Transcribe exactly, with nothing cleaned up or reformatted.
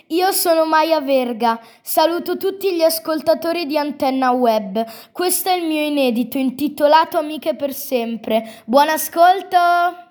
Io sono Maya Verga, saluto tutti gli ascoltatori di Antenna Web. Questo è il mio inedito intitolato Amiche per sempre. Buon ascolto!